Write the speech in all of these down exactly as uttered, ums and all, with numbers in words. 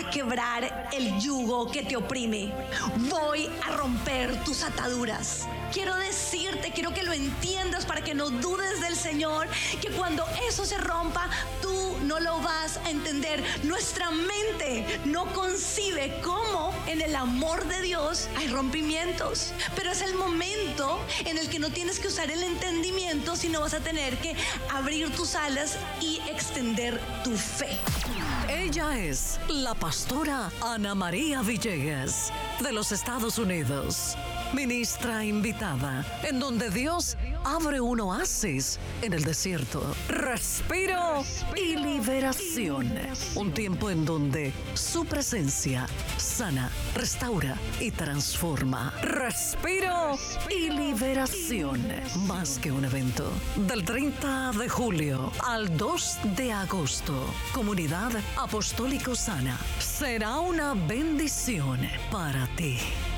a quebrar el yugo que te oprime. Voy a romper tus ataduras. Quiero decirte, quiero que lo entiendas para que no dudes del Señor, que cuando eso se rompa, tú no lo vas a entender. Nuestra mente no concibe cómo en el amor de Dios hay rompimientos, pero es el momento en el que no tienes que usar el entendimiento, sino vas a tener que abrir tus alas y extender tu fe. Ella es la pastora Ana María Villegas, de los Estados Unidos. Ministra invitada, en donde Dios abre un oasis en el desierto. Respiro y liberación. Un tiempo en donde su presencia sana, restaura y transforma. Respiro y liberación. Más que un evento. Del treinta de julio al dos de agosto. Comunidad Apostólico Sana. Será una bendición para ti.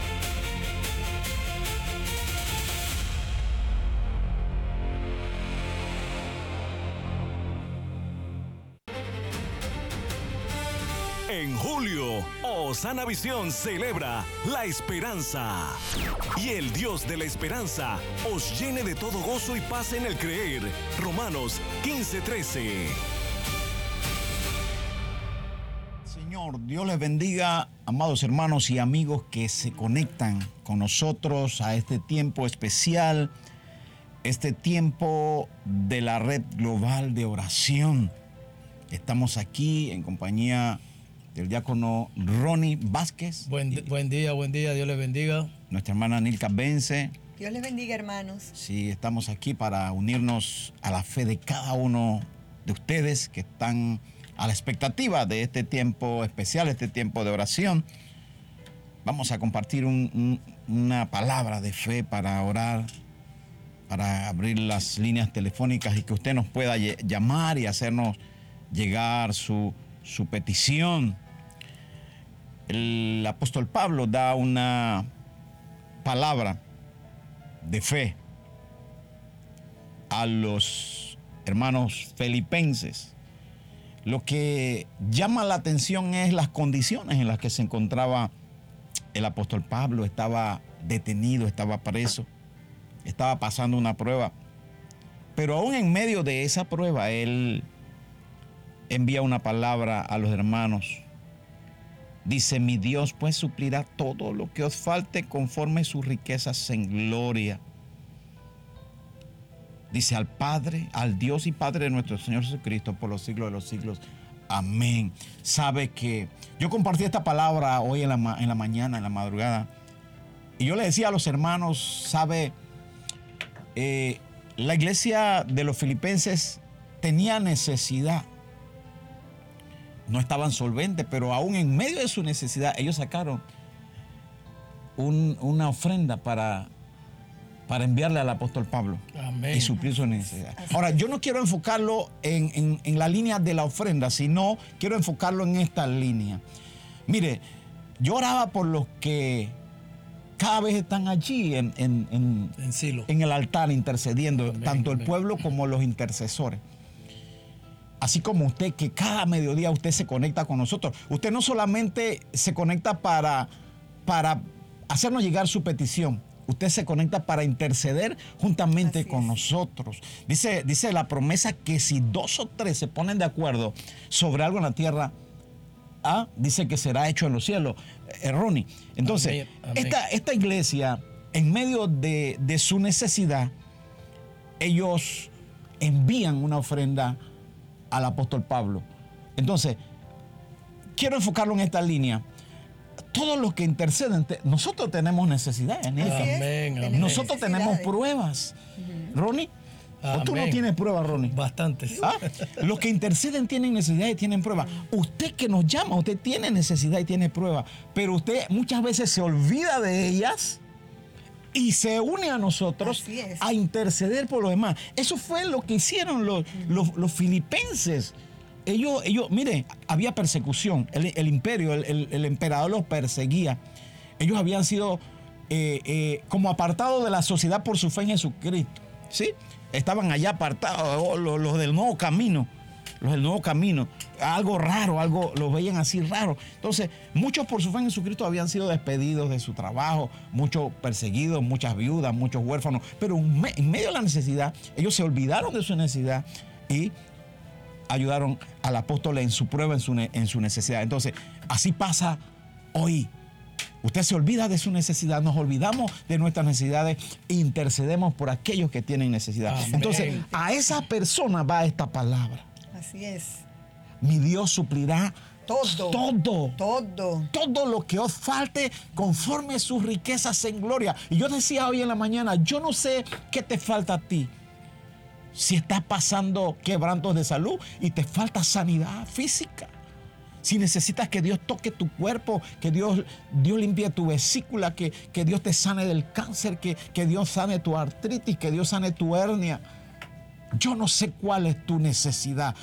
En julio, Osana Visión celebra la esperanza. Y el Dios de la esperanza os llene de todo gozo y paz en el creer. Romanos quince trece. Señor, Dios les bendiga, amados hermanos y amigos que se conectan con nosotros a este tiempo especial, este tiempo de la red global de oración. Estamos aquí en compañía del diácono Ronnie Vázquez. Buen, buen día, buen día, Dios les bendiga. Nuestra hermana Nilka Bence. Dios les bendiga, hermanos. Sí, estamos aquí para unirnos a la fe de cada uno de ustedes que están a la expectativa de este tiempo especial, este tiempo de oración. Vamos a compartir un, un, una palabra de fe para orar, para abrir las líneas telefónicas y que usted nos pueda llamar y hacernos llegar su, su petición. El apóstol Pablo da una palabra de fe a los hermanos filipenses. Lo que llama la atención es las condiciones en las que se encontraba el apóstol Pablo. Estaba detenido, estaba preso, estaba pasando una prueba. Pero aún en medio de esa prueba, él envía una palabra a los hermanos. Dice: mi Dios pues suplirá todo lo que os falte conforme sus riquezas en gloria. Dice: al Padre, al Dios y Padre de nuestro Señor Jesucristo, por los siglos de los siglos. Amén. Sabe que yo compartí esta palabra hoy en la, en la mañana, en la madrugada. Y yo le decía a los hermanos, sabe, eh, la iglesia de los filipenses tenía necesidad. No estaban solventes, pero aún en medio de su necesidad, ellos sacaron un, una ofrenda para, para enviarle al apóstol Pablo. Amén. Y suplir su necesidad. Ahora, yo no quiero enfocarlo en, en, en la línea de la ofrenda, sino quiero enfocarlo en esta línea. Mire, yo oraba por los que cada vez están allí en, en, en, en, Silo. en el altar intercediendo, amén, tanto amén. El pueblo como los intercesores. Así como usted, que cada mediodía usted se conecta con nosotros. Usted no solamente se conecta para, para hacernos llegar su petición. Usted se conecta para interceder juntamente Así con es. nosotros. Dice, dice la promesa que si dos o tres se ponen de acuerdo sobre algo en la tierra, ah, dice que será hecho en los cielos. Eh, Ronnie. Entonces, amén, amén. Esta, esta iglesia, en medio de, de su necesidad, ellos envían una ofrenda al apóstol Pablo. Entonces, quiero enfocarlo en esta línea. Todos los que interceden, te, nosotros tenemos necesidades. Amén, amén. Nosotros tenemos pruebas. Uh-huh. Ronnie, ¿o tú no tienes pruebas, Ronnie? Bastantes. ¿Ah? Los que interceden tienen necesidades y tienen pruebas. Usted que nos llama, usted tiene necesidad y tiene pruebas, pero usted muchas veces se olvida de ellas y se une a nosotros a interceder por los demás. Eso fue lo que hicieron los, uh-huh. los, los filipenses. Ellos, ellos, mire, había persecución. El, el imperio, el, el, el emperador los perseguía. Ellos habían sido eh, eh, como apartados de la sociedad por su fe en Jesucristo. ¿Sí? Estaban allá apartados, los, los del nuevo camino. los del Nuevo Camino, algo raro, algo lo veían así raro. Entonces, muchos por su fe en Jesucristo habían sido despedidos de su trabajo, muchos perseguidos, muchas viudas, muchos huérfanos, pero en medio de la necesidad, ellos se olvidaron de su necesidad y ayudaron al apóstol en su prueba, en su, en su necesidad. Entonces, así pasa hoy. Usted se olvida de su necesidad, nos olvidamos de nuestras necesidades e intercedemos por aquellos que tienen necesidad. Amén. Entonces, a esa persona va esta palabra. Así es. Mi Dios suplirá Todo. todo. Todo. Todo lo que os falte conforme sus riquezas en gloria. Y yo decía hoy en la mañana, yo no sé qué te falta a ti. Si estás pasando quebrantos de salud y te falta sanidad física. Si necesitas que Dios toque tu cuerpo, que Dios, Dios limpie tu vesícula, que, que Dios te sane del cáncer, que, que Dios sane tu artritis, que Dios sane tu hernia. Yo no sé cuál es tu necesidad,